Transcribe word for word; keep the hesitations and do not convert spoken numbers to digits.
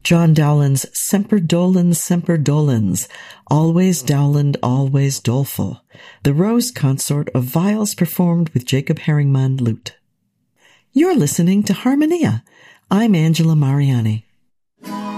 John Dowland's Semper Dolens, Semper Dolens, always Dowland, always doleful, the Rose Consort of viols performed with Jacob Herringman lute. You're listening to Harmonia. I'm Angela Mariani.